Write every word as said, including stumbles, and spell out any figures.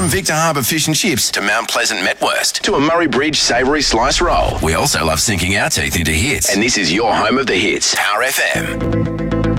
From Victor Harbour Fish and Chips to Mount Pleasant Metwurst To a Murray Bridge savoury slice roll. We also love sinking our teeth into hits. And this is your home of the hits. Power F M.